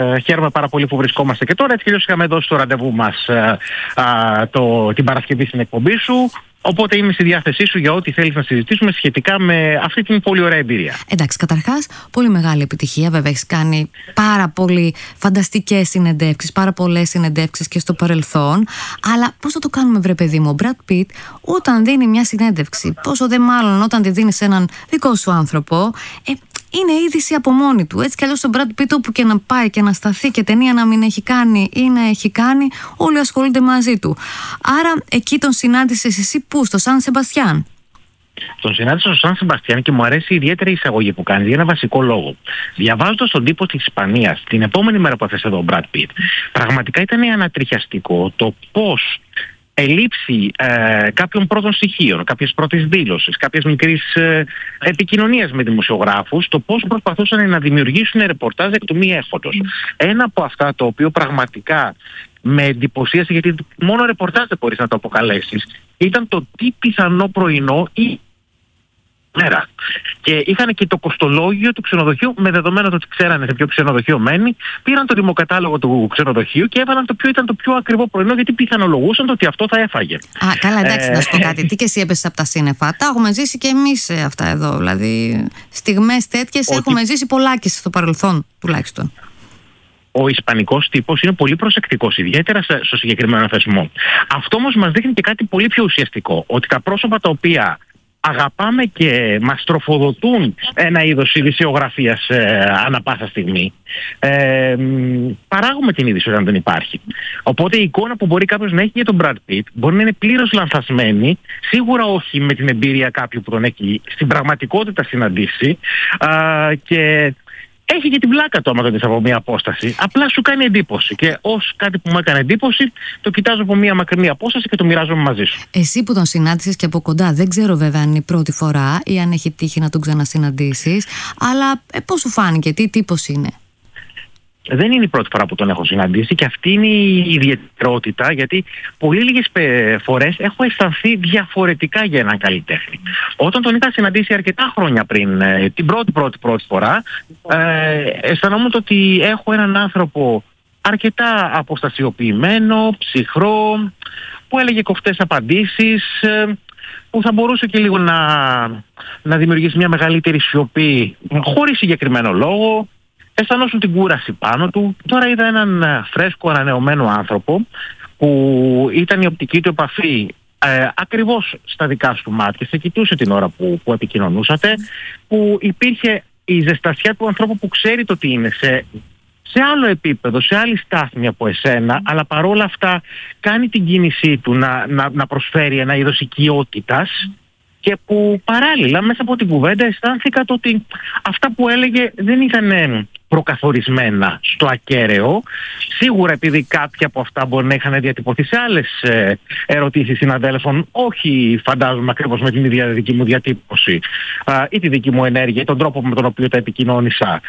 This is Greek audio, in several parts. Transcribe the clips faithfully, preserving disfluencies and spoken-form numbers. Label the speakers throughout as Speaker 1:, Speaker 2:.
Speaker 1: Ε, χαίρομαι πάρα πολύ που βρισκόμαστε και τώρα. Έτσι κι είχαμε δώσει το ραντεβού μας ε, ε, το, την Παρασκευή στην εκπομπή σου. Οπότε είμαι στη διάθεσή σου για ό,τι θέλεις να συζητήσουμε σχετικά με αυτή την πολύ ωραία εμπειρία.
Speaker 2: Εντάξει, καταρχάς, πολύ μεγάλη επιτυχία. Βέβαια, έχεις κάνει πάρα πολύ φανταστικές συνεντεύξεις, πάρα πολλές συνεντεύξεις και στο παρελθόν. Αλλά πώς θα το κάνουμε, βρε παιδί μου, ο Brad Pitt, όταν δίνει μια συνέντευξη, πόσο δε μάλλον όταν τη δίνει σε έναν δικό σου άνθρωπο, ε, είναι είδηση από μόνη του. Έτσι κι αλλιώς ο Brad Pitt, όπου και να πάει και να σταθεί και ταινία να μην έχει κάνει ή να έχει κάνει, όλοι ασχολούνται μαζί του. Άρα εκεί τον συνάντησες εσύ πού, στο Σαν Σεμπαστιάν?
Speaker 1: Τον συνάντησα στο Σαν Σεμπαστιάν και μου αρέσει ιδιαίτερα η εισαγωγή που κάνει για ένα βασικό λόγο. Διαβάζοντας τον τύπο της Ισπανίας την επόμενη μέρα που έφτασε εδώ ο Brad Pitt, πραγματικά ήταν ανατριχιαστικό το πώς ελήψη ε, κάποιων πρώτων στοιχείων, κάποιες πρώτες δήλωσης, κάποιες μικρής ε, επικοινωνίας με δημοσιογράφους, το πώς προσπαθούσαν να δημιουργήσουν ρεπορτάζ εκ του μη έχοντος. Ένα από αυτά το οποίο πραγματικά με εντυπωσίασε, γιατί μόνο ρεπορτάζ δεν μπορείς να το αποκαλέσεις, ήταν το τι πιθανό πρωινό ή μέρα. Και είχαν και το κοστολόγιο του ξενοδοχείου, με δεδομένο το ότι ξέρανε σε ποιο ξενοδοχείο μένει, πήραν το ρημοκατάλογο του ξενοδοχείου και έβαλαν το ποιο ήταν το πιο ακριβό πρωινό, γιατί πιθανολογούσαν το ότι αυτό θα έφαγε.
Speaker 2: Α, καλά, εντάξει, ε... να σου πω κάτι. Τι και εσύ έπεσες από τα σύννεφα. Τα έχουμε ζήσει και εμείς αυτά εδώ. Δηλαδή, στιγμές τέτοιες ότι... έχουμε ζήσει πολλάκις στο παρελθόν τουλάχιστον.
Speaker 1: Ο ισπανικός τύπος είναι πολύ προσεκτικός, ιδιαίτερα στο συγκεκριμένο θεσμό. Αυτό όμως μας δείχνει και κάτι πολύ πιο ουσιαστικό, ότι τα πρόσωπα τα οποία αγαπάμε και μας τροφοδοτούν ένα είδος ειδησιογραφίας ε, ανά πάσα στιγμή, ε, παράγουμε την είδηση όταν δεν υπάρχει. Οπότε η εικόνα που μπορεί κάποιος να έχει για τον Brad Pitt μπορεί να είναι πλήρως λανθασμένη, σίγουρα όχι με την εμπειρία κάποιου που τον έχει στην πραγματικότητα συναντήσει, ε, και έχει και την πλάκα του άμα το δεις από μια απόσταση. Απλά σου κάνει εντύπωση. Και ως κάτι που μου έκανε εντύπωση, το κοιτάζω από μια μακρινή απόσταση και το μοιράζομαι μαζί σου.
Speaker 2: Εσύ που τον συνάντησες και από κοντά, δεν ξέρω βέβαια αν είναι η πρώτη φορά ή αν έχει τύχει να τον ξανασυναντήσεις, αλλά ε, πώς σου φάνηκε, τι τύπος είναι?
Speaker 1: Δεν είναι η πρώτη φορά που τον έχω συναντήσει και αυτή είναι η ιδιαιτερότητα, γιατί πολύ λίγες φορές έχω αισθανθεί διαφορετικά για έναν καλλιτέχνη. Όταν τον είχα συναντήσει αρκετά χρόνια πριν, την πρώτη πρώτη πρώτη φορά, ε, αισθανόμουν ότι έχω έναν άνθρωπο αρκετά αποστασιοποιημένο, ψυχρό, που έλεγε κοφτές απαντήσεις, που θα μπορούσε και λίγο να, να δημιουργήσει μια μεγαλύτερη σιωπή χωρίς συγκεκριμένο λόγο. Αισθανόσουν την κούραση πάνω του. Τώρα είδα έναν φρέσκο, ανανεωμένο άνθρωπο που ήταν η οπτική του επαφή ε, ακριβώς στα δικά σου μάτια. Σε κοιτούσε την ώρα που, που επικοινωνούσατε, που υπήρχε η ζεστασιά του ανθρώπου που ξέρει το τι είναι σε, σε άλλο επίπεδο, σε άλλη στάθμη από εσένα, αλλά παρόλα αυτά κάνει την κίνησή του να, να, να προσφέρει ένα είδος οικειότητας, και που παράλληλα μέσα από την κουβέντα αισθάνθηκα το ότι αυτά που έλεγε δεν ήταν προκαθορισμένα στο ακέραιο. Σίγουρα επειδή κάποια από αυτά μπορεί να είχαν διατυπωθεί σε άλλες ερωτήσεις συναδέλφων, όχι φαντάζομαι ακριβώς με την ίδια δική μου διατύπωση ή τη δική μου ενέργεια ή τον τρόπο με τον οποίο τα επικοινώνησα,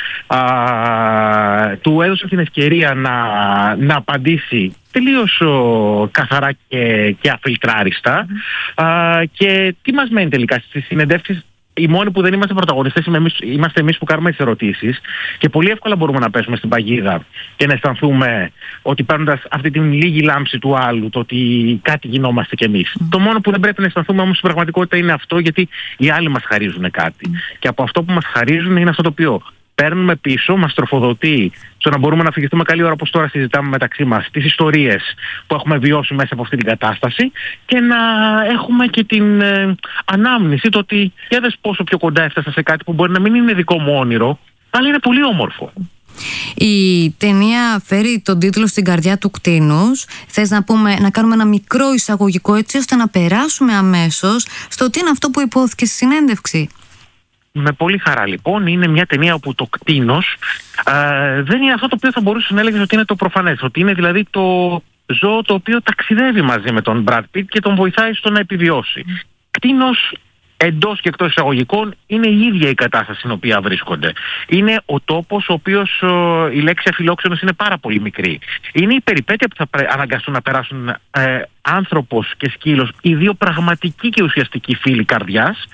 Speaker 1: του έδωσε την ευκαιρία να, να απαντήσει τελείως ο, καθαρά και, και αφιλτράριστα. Mm. Α, και τι μας μένει τελικά στις συνεντεύξεις? Οι μόνοι που δεν είμαστε πρωταγωνιστές είμαστε εμείς που κάνουμε τις ερωτήσεις, και πολύ εύκολα μπορούμε να πέσουμε στην παγίδα και να αισθανθούμε ότι παίρνοντας αυτή την λίγη λάμψη του άλλου, το ότι κάτι γινόμαστε κι εμείς. Mm. Το μόνο που δεν πρέπει να αισθανθούμε όμως στην πραγματικότητα είναι αυτό, γιατί οι άλλοι μας χαρίζουν κάτι. Mm. Και από αυτό που μας χαρίζουν είναι αυτό το οποίο παίρνουμε πίσω, μας τροφοδοτεί στο να μπορούμε να αφηγηθούμε καλή ώρα, όπως τώρα συζητάμε μεταξύ μας, τις ιστορίες που έχουμε βιώσει μέσα από αυτή την κατάσταση, και να έχουμε και την ε, ανάμνηση το ότι για δες πόσο πιο κοντά έφτασα σε κάτι που μπορεί να μην είναι δικό μου όνειρο, αλλά είναι πολύ όμορφο.
Speaker 2: Η ταινία φέρει τον τίτλο «Στην καρδιά του κτήνους». Θες να πούμε, να κάνουμε ένα μικρό εισαγωγικό έτσι ώστε να περάσουμε αμέσως στο τι είναι αυτό που υπόθηκε στη συνέντευξη?
Speaker 1: Με πολύ χαρά λοιπόν. Είναι μια ταινία όπου το κτήνος ε, δεν είναι αυτό το οποίο θα μπορούσε να έλεγες ότι είναι το προφανές. Ότι είναι δηλαδή το ζώο το οποίο ταξιδεύει μαζί με τον Brad Pitt και τον βοηθάει στο να επιβιώσει. Mm. Κτήνος εντός και εκτός εισαγωγικών είναι η ίδια η κατάσταση στην οποία βρίσκονται. Είναι ο τόπος ο οποίος ο, η λέξη αφιλόξενος είναι πάρα πολύ μικρή. Είναι η περιπέτεια που θα πρέ, αναγκαστούν να περάσουν ε, άνθρωπος και σκύλος, οι δύο πραγματικοί και ουσιαστικοί φίλοι καρδιάς,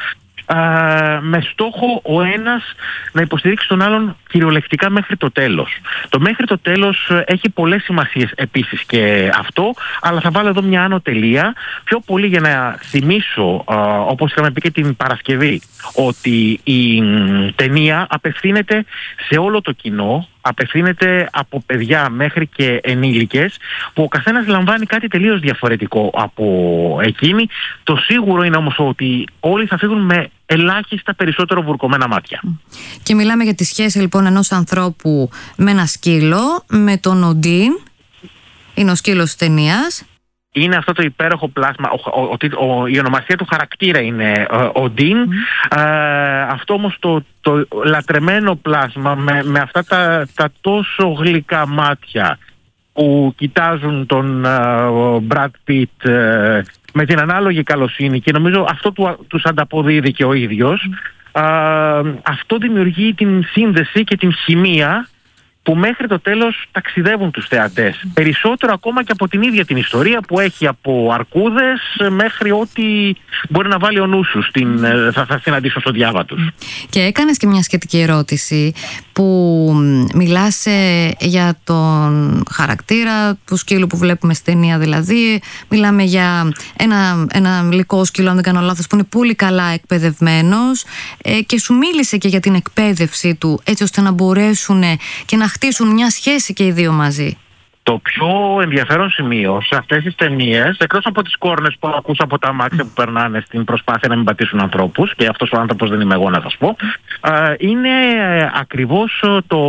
Speaker 1: με στόχο ο ένας να υποστηρίξει τον άλλον κυριολεκτικά μέχρι το τέλος. Το μέχρι το τέλος έχει πολλές σημασίες επίσης και αυτό, αλλά θα βάλω εδώ μια άνω τελεία, πιο πολύ για να θυμίσω, όπως είχαμε πει και την Παρασκευή, ότι η ταινία απευθύνεται σε όλο το κοινό, απευθύνεται από παιδιά μέχρι και ενήλικες, που ο καθένας λαμβάνει κάτι τελείως διαφορετικό από εκείνη. Το σίγουρο είναι όμως ότι όλοι θα φύγουν με ελάχιστα περισσότερο βουρκωμένα μάτια.
Speaker 2: Και μιλάμε για τη σχέση λοιπόν ενός ανθρώπου με ένα σκύλο, με τον Οντίν, είναι ο σκύλος της ταινίας.
Speaker 1: Είναι αυτό το υπέροχο πλάσμα, ο, ο, ο, η ονομασία του χαρακτήρα είναι ο Ντίν. Mm. Ε, αυτό όμως το, το λατρεμένο πλάσμα με, με αυτά τα, τα τόσο γλυκά μάτια που κοιτάζουν τον Μπραντ uh, Πιτ uh, με την ανάλογη καλοσύνη, και νομίζω αυτό του, τους ανταποδίδει και ο ίδιος. Mm. Uh, αυτό δημιουργεί την σύνδεση και την χημεία που μέχρι το τέλος ταξιδεύουν τους θεατές. Περισσότερο ακόμα και από την ίδια την ιστορία, που έχει από αρκούδες μέχρι ό,τι μπορεί να βάλει ο νους σου στην, θα, θα συναντήσω στο διάβα τους.
Speaker 2: Και έκανες και μια σχετική ερώτηση που μιλάς ε, για τον χαρακτήρα του σκύλου που βλέπουμε στην ταινία, δηλαδή μιλάμε για ένα, ένα γλυκό σκύλο, αν δεν κάνω λάθος, που είναι πολύ καλά εκπαιδευμένος, ε, και σου μίλησε και για την εκπαίδευση του, έτσι ώστε να μπορέσουν και να χτίσουν μια σχέση και οι δύο μαζί.
Speaker 1: Το πιο ενδιαφέρον σημείο σε αυτές τις ταινίες, εκτός από τις κόρνες που ακούσα από τα αμάξια που περνάνε στην προσπάθεια να μην πατήσουν ανθρώπους, και αυτός ο άνθρωπος δεν είμαι εγώ να σας πω, είναι ακριβώς το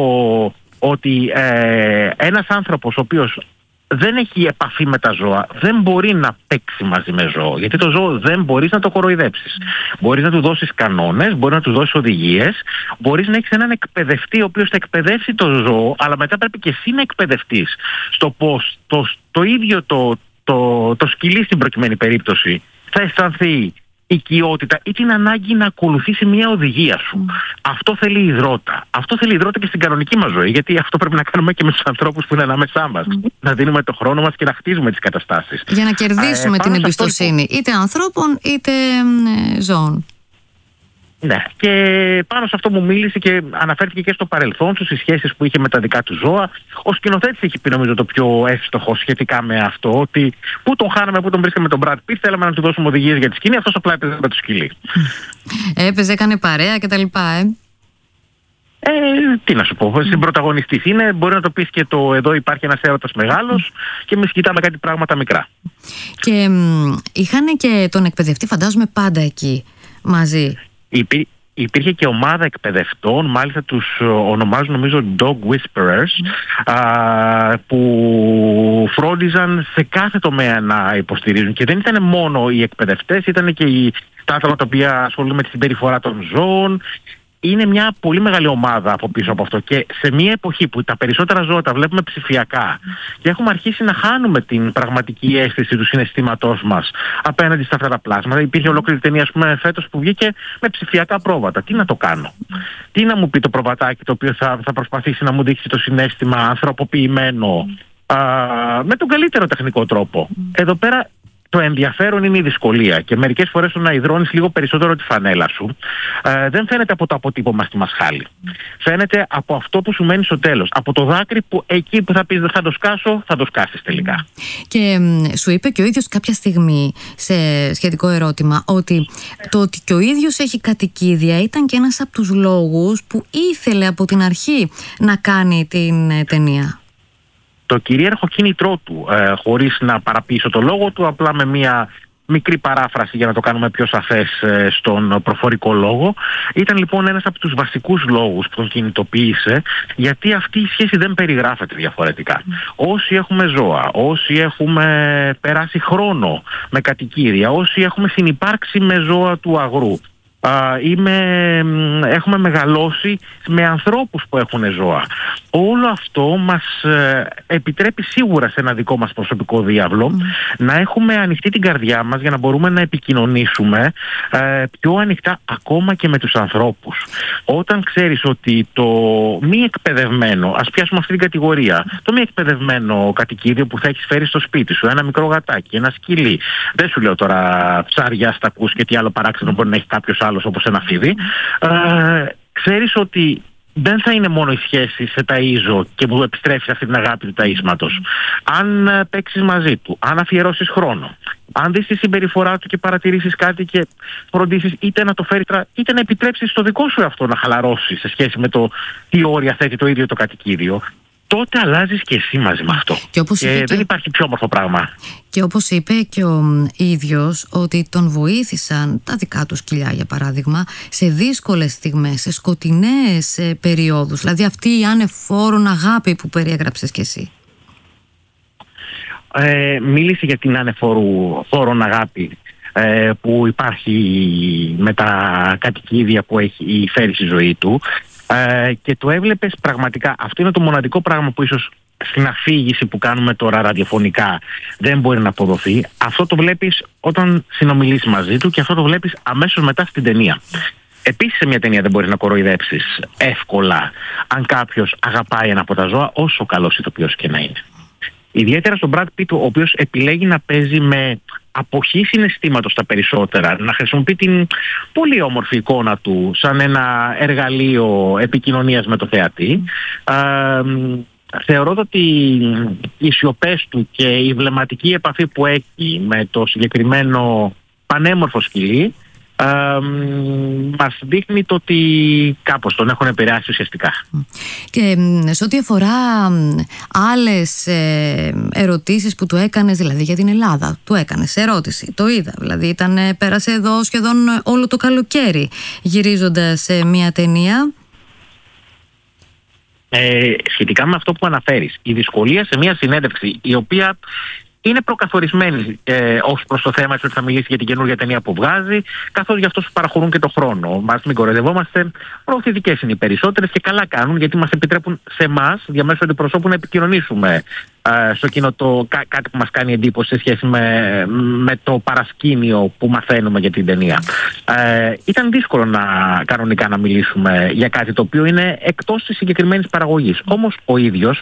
Speaker 1: ότι ένας άνθρωπος ο οποίος δεν έχει επαφή με τα ζώα, δεν μπορεί να παίξει μαζί με ζώο. Γιατί το ζώο δεν μπορείς να το κοροϊδέψεις. Mm. Μπορείς να του δώσεις κανόνες, μπορείς να του δώσεις οδηγίες, μπορείς να έχεις έναν εκπαιδευτή ο οποίος θα εκπαιδεύσει το ζώο, αλλά μετά πρέπει και εσύ να εκπαιδευτείς στο πώς το, το ίδιο το, το, το σκυλί στην προκειμένη περίπτωση θα αισθανθεί οικειότητα ή την ανάγκη να ακολουθήσει μια οδηγία σου. Mm. Αυτό θέλει υδρότα. Αυτό θέλει υδρότα και στην κανονική μας ζωή, γιατί αυτό πρέπει να κάνουμε και με τους ανθρώπους που είναι ανάμεσά μας. Mm. Να δίνουμε το χρόνο μας και να χτίζουμε τις καταστάσεις.
Speaker 2: Για να κερδίσουμε ε, την εμπιστοσύνη, αυτό, είτε ανθρώπων είτε ε, ζώων.
Speaker 1: Ναι, και πάνω σε αυτό μου μίλησε και αναφέρθηκε και στο παρελθόν του, στις σχέσεις που είχε με τα δικά του ζώα. Ο σκηνοθέτης έχει πει, νομίζω, το πιο εύστοχο σχετικά με αυτό, ότι πού τον χάναμε, πού τον βρίσκαμε με τον Brad Pitt, θέλαμε να του δώσουμε οδηγίες για τη σκηνή, αυτός απλά έπαιζε με το σκυλί.
Speaker 2: Έπαιζε, έκανε παρέα κτλ. Ε.
Speaker 1: Ε, τι να σου πω, mm. συμπρωταγωνιστής είναι, μπορεί να το πεις και το εδώ υπάρχει ένας έρωτας μεγάλος mm. και εμείς κοιτάμε κάτι πράγματα μικρά.
Speaker 2: Και μ, είχαν και τον εκπαιδευτή, φαντάζομαι, πάντα εκεί μαζί.
Speaker 1: Υπή, υπήρχε και ομάδα εκπαιδευτών, μάλιστα τους ονομάζουν νομίζω Dog Whisperers, mm. α, που φρόντιζαν σε κάθε τομέα να υποστηρίζουν. Και δεν ήταν μόνο οι εκπαιδευτές, ήταν και οι, τα άτομα τα οποία ασχολούνται με τη συμπεριφορά των ζώων. Είναι μια πολύ μεγάλη ομάδα από πίσω από αυτό, και σε μια εποχή που τα περισσότερα ζώα τα βλέπουμε ψηφιακά και έχουμε αρχίσει να χάνουμε την πραγματική αίσθηση του συναισθήματός μας απέναντι σε αυτά τα πλάσματα. Υπήρχε ολόκληρη ταινία, ας πούμε, φέτος που βγήκε με ψηφιακά πρόβατα. Τι να το κάνω, τι να μου πει το προβατάκι το οποίο θα, θα προσπαθήσει να μου δείξει το συναίσθημα ανθρωποποιημένο α, με τον καλύτερο τεχνικό τρόπο. Εδώ πέρα το ενδιαφέρον είναι η δυσκολία, και μερικές φορές το να υδρώνεις λίγο περισσότερο τη φανέλα σου ε, δεν φαίνεται από το αποτύπωμα στη μασχάλη. Φαίνεται από αυτό που σου μένει στο τέλος. Από το δάκρυ που εκεί που θα πεις δεν θα το σκάσω, θα το σκάσεις τελικά.
Speaker 2: Και μ, σου είπε και ο ίδιος κάποια στιγμή σε σχετικό ερώτημα ότι το ότι και ο ίδιος έχει κατοικίδια ήταν και ένας από τους λόγους που ήθελε από την αρχή να κάνει την ε, ταινία.
Speaker 1: Το κυρίαρχο κίνητρό του, ε, χωρίς να παραποιήσω το λόγο του, απλά με μια μικρή παράφραση για να το κάνουμε πιο σαφές ε, στον προφορικό λόγο, ήταν λοιπόν ένας από τους βασικούς λόγους που τον κινητοποίησε, γιατί αυτή η σχέση δεν περιγράφεται διαφορετικά. Mm. Όσοι έχουμε ζώα, όσοι έχουμε περάσει χρόνο με κατοικίδια, όσοι έχουμε συνυπάρξει με ζώα του αγρού, Uh, είμαι, έχουμε μεγαλώσει με ανθρώπους που έχουν ζώα. Όλο αυτό μας ε, επιτρέπει σίγουρα σε ένα δικό μας προσωπικό διάβλο mm. να έχουμε ανοιχτή την καρδιά μας για να μπορούμε να επικοινωνήσουμε ε, πιο ανοιχτά ακόμα και με τους ανθρώπους. Όταν ξέρεις ότι το μη εκπαιδευμένο, ας πιάσουμε αυτή την κατηγορία, το μη εκπαιδευμένο κατοικίδιο που θα έχεις φέρει στο σπίτι σου, ένα μικρό γατάκι, ένα σκυλί, δεν σου λέω τώρα ψάρια, στακούς και τι άλλο παράξενο μπορεί να έχει κάποιος άλλος όπως ένα φίδι, ε, ξέρεις ότι δεν θα είναι μόνο η σχέση σε ταΐζω και που επιστρέφει αυτή την αγάπη του ταΐσματος. Αν παίξεις μαζί του, αν αφιερώσεις χρόνο, αν δεις τη συμπεριφορά του και παρατηρήσεις κάτι και φροντίσεις είτε να το φέρεις είτε να επιτρέψεις στο δικό σου αυτό να χαλαρώσει σε σχέση με το τι όρια θέτει το ίδιο το κατοικίδιο, τότε αλλάζεις και εσύ μαζί με αυτό. Και, όπως και, και δεν υπάρχει πιο όμορφο πράγμα.
Speaker 2: Και όπως είπε και ο ίδιος, ότι τον βοήθησαν τα δικά του σκυλιά, για παράδειγμα, σε δύσκολες στιγμές, σε σκοτεινές περιόδους. Δηλαδή αυτή η ανεφόρον αγάπη που περιέγραψες κι εσύ.
Speaker 1: Ε, μίλησε για την ανεφόρον αγάπη ε, που υπάρχει με τα κατοικίδια που έχει φέρει στη ζωή του. Ε, και το έβλεπες πραγματικά. Αυτό είναι το μοναδικό πράγμα που ίσως στην αφήγηση που κάνουμε τώρα ραδιοφωνικά δεν μπορεί να αποδοθεί. Αυτό το βλέπεις όταν συνομιλείς μαζί του και αυτό το βλέπεις αμέσως μετά στην ταινία. Επίσης σε μια ταινία δεν μπορείς να κοροϊδέψεις εύκολα αν κάποιος αγαπάει ένα από τα ζώα, όσο καλός ηθοποιός και να είναι. Ιδιαίτερα στον Brad Pitt, ο οποίος επιλέγει να παίζει με αποχή συναισθήματος τα περισσότερα, να χρησιμοποιεί την πολύ όμορφη εικόνα του σαν ένα εργαλείο επικοινωνίας με το θεατή. Ε, θεωρώ ότι οι σιωπές του και η βλεμματική επαφή που έχει με το συγκεκριμένο πανέμορφο σκυλί Uh, μας δείχνει το ότι κάπως τον έχουν επηρεάσει ουσιαστικά.
Speaker 2: Και σε ό,τι αφορά άλλες ε, ερωτήσεις που του έκανες, δηλαδή για την Ελλάδα, του έκανες ερώτηση, το είδα, δηλαδή ήταν, πέρασε εδώ σχεδόν όλο το καλοκαίρι γυρίζοντας ε, μια ταινία.
Speaker 1: Ε, σχετικά με αυτό που αναφέρεις, η δυσκολία σε μια συνέντευξη η οποία είναι προκαθορισμένη ε, ως προς το θέμα ότι θα μιλήσει για την καινούργια ταινία που βγάζει, καθώς για αυτούς που παραχωρούν και το χρόνο. Μας μην κοροϊδευόμαστε, προωθητικές είναι οι περισσότερες και καλά κάνουν, γιατί μας επιτρέπουν σε εμάς, διαμέσου αντιπροσώπου, να επικοινωνήσουμε ε, στο κοινό το, κά, κάτι που μας κάνει εντύπωση σε σχέση με, με το παρασκήνιο που μαθαίνουμε για την ταινία. Ε, ήταν δύσκολο να, κανονικά να μιλήσουμε για κάτι το οποίο είναι εκτός της συγκεκριμένης παραγωγής. Όμως ο ίδιος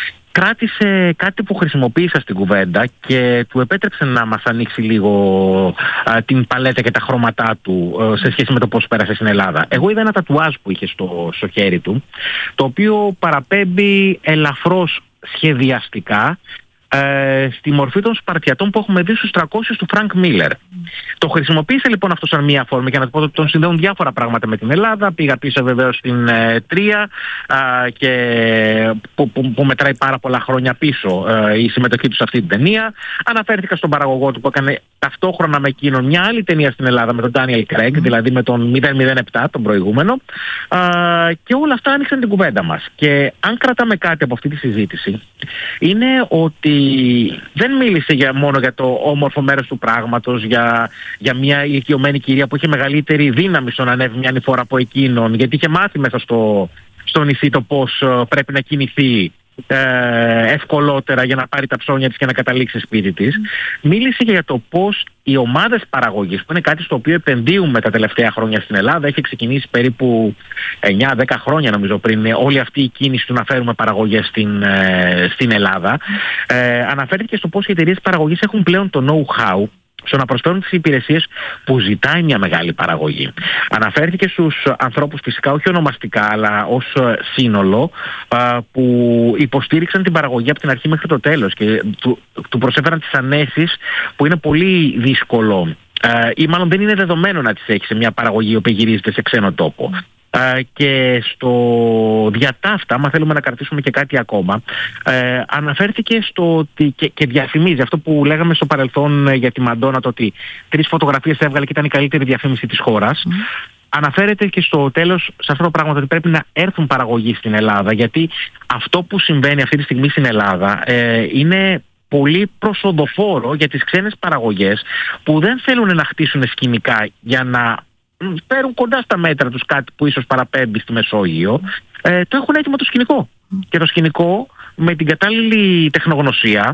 Speaker 1: κράτησε κάτι που χρησιμοποίησα στην κουβέντα και του επέτρεψε να μας ανοίξει λίγο α, την παλέτα και τα χρώματά του α, σε σχέση με το πώς πέρασε στην Ελλάδα. Εγώ είδα ένα τατουάζ που είχε στο, στο χέρι του, το οποίο παραπέμπει ελαφρώς σχεδιαστικά ε, στη μορφή των Σπαρτιατών που έχουμε δει στους τριακόσιους του Φρανκ Μίλερ. Mm. Το χρησιμοποίησε λοιπόν αυτό σαν μία φόρμα, και να το πω ότι τον συνδέουν διάφορα πράγματα με την Ελλάδα. Πήγα πίσω βεβαίως στην ε, Τρία α, και που, που, που μετράει πάρα πολλά χρόνια πίσω ε, η συμμετοχή του σε αυτή την ταινία. Αναφέρθηκα στον παραγωγό του που έκανε ταυτόχρονα με εκείνον μια άλλη ταινία στην Ελλάδα με τον Daniel Craig, mm. δηλαδή με τον μηδέν μηδέν επτά, τον προηγούμενο. Α, και όλα αυτά άνοιξαν την κουβέντα μας. Και αν κρατάμε κάτι από αυτή τη συζήτηση, είναι ότι δεν μίλησε για, μόνο για το όμορφο μέρος του πράγματος, για, για μια ηλικιωμένη κυρία που είχε μεγαλύτερη δύναμη στο να ανέβει μια ανηφόρα από εκείνον, γιατί είχε μάθει μέσα στο, στο νησί το πώς πρέπει να κινηθεί ε, ευκολότερα για να πάρει τα ψώνια της και να καταλήξει σπίτι της. Mm. Μίλησε για το πώς οι ομάδες παραγωγής, που είναι κάτι στο οποίο επενδύουμε τα τελευταία χρόνια στην Ελλάδα, έχει ξεκινήσει περίπου εννιά δέκα χρόνια νομίζω πριν όλη αυτή η κίνηση του να φέρουμε παραγωγές στην, ε, στην Ελλάδα. Ε, αναφέρθηκε στο πώς οι εταιρείες παραγωγής έχουν πλέον το know-how στο να προσφέρουν τις υπηρεσίες που ζητάει μια μεγάλη παραγωγή. Αναφέρθηκε στους ανθρώπους, φυσικά όχι ονομαστικά, αλλά ως σύνολο, που υποστήριξαν την παραγωγή από την αρχή μέχρι το τέλος και του, του προσέφεραν τις ανέσεις που είναι πολύ δύσκολο ή μάλλον δεν είναι δεδομένο να τις έχει σε μια παραγωγή η οποία γυρίζεται σε ξένο τόπο. Uh, και στο διατάφτα, άμα θέλουμε να κρατήσουμε και κάτι ακόμα, uh, αναφέρθηκε στο ότι και, και διαφημίζει αυτό που λέγαμε στο παρελθόν για τη Μαντόνα, το ότι τρεις φωτογραφίες έβγαλε και ήταν η καλύτερη διαφήμιση της χώρας. Mm. Αναφέρεται και στο τέλος σε αυτό το πράγμα, ότι πρέπει να έρθουν παραγωγοί στην Ελλάδα, γιατί αυτό που συμβαίνει αυτή τη στιγμή στην Ελλάδα uh, είναι πολύ προσοδοφόρο για τις ξένες παραγωγές που δεν θέλουν να χτίσουν σκηνικά για να φέρουν κοντά στα μέτρα τους κάτι που ίσως παραπέμπει στη Μεσόγειο. Ε, το έχουν έτοιμο το σκηνικό. Και το σκηνικό με την κατάλληλη τεχνογνωσία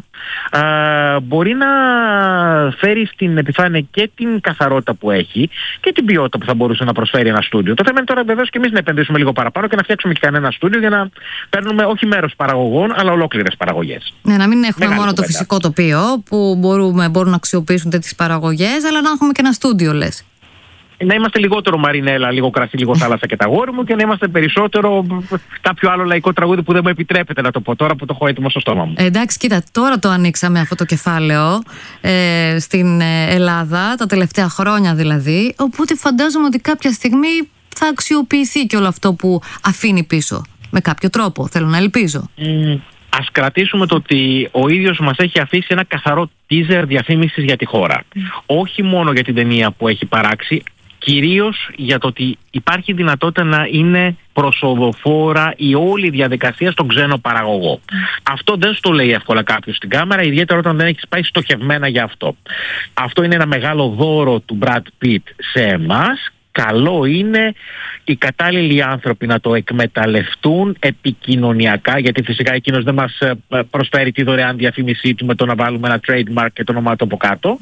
Speaker 1: ε, μπορεί να φέρει στην επιφάνεια και την καθαρότητα που έχει και την ποιότητα που θα μπορούσε να προσφέρει ένα στούντιο. Το θέμα είναι τώρα βεβαίως και εμείς να επενδύσουμε λίγο παραπάνω και να φτιάξουμε και κανένα στούντιο για να παίρνουμε όχι μέρος παραγωγών αλλά ολόκληρες παραγωγές.
Speaker 2: Ναι, να μην έχουμε Μεγάλη μόνο κουβέντα. Το φυσικό τοπίο που μπορούμε, μπορούν να αξιοποιήσουν τέτοιες παραγωγές, αλλά να έχουμε και ένα στούντιο, λες.
Speaker 1: να είμαστε λιγότερο Μαρινέλα, λίγο κρασί, λίγο θάλασσα και τα γόρι μου, και να είμαστε περισσότερο κάποιο άλλο λαϊκό τραγούδι που δεν μου επιτρέπεται να το πω τώρα που το έχω έτοιμο στο στόμα μου.
Speaker 2: Ε, εντάξει, κοίτα, τώρα το ανοίξαμε αυτό το κεφάλαιο ε, στην Ελλάδα, τα τελευταία χρόνια δηλαδή. Οπότε φαντάζομαι ότι κάποια στιγμή θα αξιοποιηθεί και όλο αυτό που αφήνει πίσω. Με κάποιο τρόπο, θέλω να ελπίζω.
Speaker 1: Mm. Ας κρατήσουμε το ότι ο ίδιος μας έχει αφήσει ένα καθαρό teaser διαφήμισης για τη χώρα. Mm. Όχι μόνο για την ταινία που έχει παράξει, κυρίως για το ότι υπάρχει δυνατότητα να είναι προσοδοφόρα η όλη διαδικασία στον ξένο παραγωγό. Mm. Αυτό δεν στο λέει εύκολα κάποιος στην κάμερα, ιδιαίτερα όταν δεν έχεις πάει στοχευμένα για αυτό. Αυτό είναι ένα μεγάλο δώρο του Brad Pitt σε εμάς. Καλό είναι οι κατάλληλοι άνθρωποι να το εκμεταλλευτούν επικοινωνιακά, γιατί φυσικά εκείνος δεν μας προσφέρει τη δωρεάν διαφήμισή του με το να βάλουμε ένα trademark και το όνομά του από κάτω.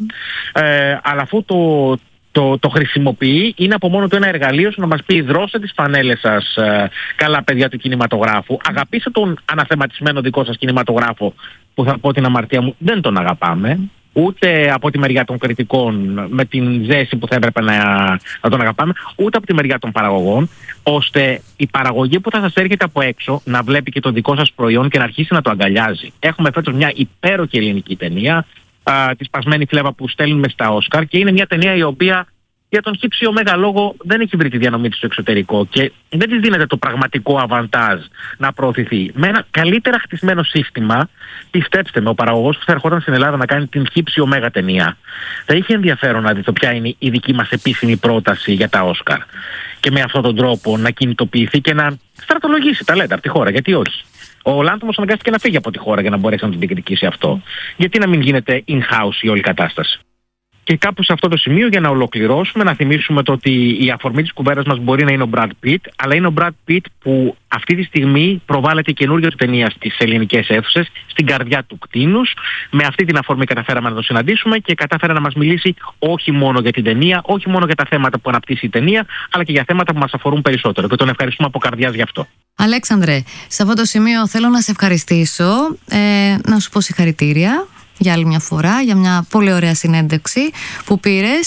Speaker 1: Ε, αλλά αφού το, το, το χρησιμοποιεί, είναι από μόνο του ένα εργαλείο να μας πει: δρώστε τις φανέλες σας, ε, καλά παιδιά του κινηματογράφου, αγαπήστε τον αναθεματισμένο δικό σας κινηματογράφο, που θα πω την αμαρτία μου, δεν τον αγαπάμε. Ούτε από τη μεριά των κριτικών με την ζέση που θα έπρεπε να, να τον αγαπάμε, ούτε από τη μεριά των παραγωγών, ώστε η παραγωγή που θα σας έρχεται από έξω να βλέπει και το δικό σας προϊόν και να αρχίσει να το αγκαλιάζει. Έχουμε φέτος μια υπέροχη ελληνική ταινία, α, τη Σπασμένη Φλέβα, που στέλνουμε στα Όσκαρ, και είναι μια ταινία η οποία για τον χύψη ωμέγα λόγο δεν έχει βρει τη διανομή της στο εξωτερικό και δεν της δίνεται το πραγματικό αβαντάζ να προωθηθεί. Με ένα καλύτερα χτισμένο σύστημα, πιστέψτε με, ο παραγωγός που θα ερχόταν στην Ελλάδα να κάνει την χύψη ωμέγα ταινία θα είχε ενδιαφέρον να δει το ποια είναι η δική μας επίσημη πρόταση για τα Όσκαρ. Και με αυτόν τον τρόπο να κινητοποιηθεί και να στρατολογήσει ταλέντα από τη χώρα. Γιατί όχι. Ο Λάνθιμος αναγκάστηκε να φύγει από τη χώρα για να μπορέσει να τον διεκδικήσει αυτό. Γιατί να μην γίνεται in-house η όλη κατάσταση. Και κάπου σε αυτό το σημείο, για να ολοκληρώσουμε, να θυμίσουμε το ότι η αφορμή της κουβέρας μας μπορεί να είναι ο Brad Pitt, αλλά είναι ο Brad Pitt που αυτή τη στιγμή προβάλλεται καινούργια του ταινία στις ελληνικές αίθουσες, στην καρδιά του κτήνους. Με αυτή την αφορμή καταφέραμε να το συναντήσουμε και κατάφερε να μας μιλήσει όχι μόνο για την ταινία, όχι μόνο για τα θέματα που αναπτύσσει η ταινία, αλλά και για θέματα που μας αφορούν περισσότερο. Και τον ευχαριστούμε από καρδιάς γι' αυτό.
Speaker 2: Αλέξανδρε, σε αυτό το σημείο θέλω να σε ευχαριστήσω, ε, να σου πω συγχαρητήρια για άλλη μια φορά, για μια πολύ ωραία συνέντευξη που πήρες,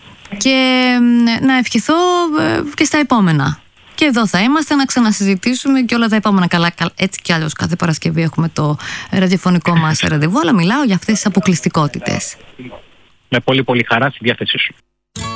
Speaker 2: και να ευχηθώ και στα επόμενα. Και εδώ θα είμαστε να ξανασυζητήσουμε και όλα τα επόμενα. Καλά, έτσι κι άλλως κάθε Παρασκευή έχουμε το ραδιοφωνικό μας ραντεβού, αλλά μιλάω για αυτές τις αποκλειστικότητες.
Speaker 1: Με πολύ πολύ χαρά στη διάθεσή σου.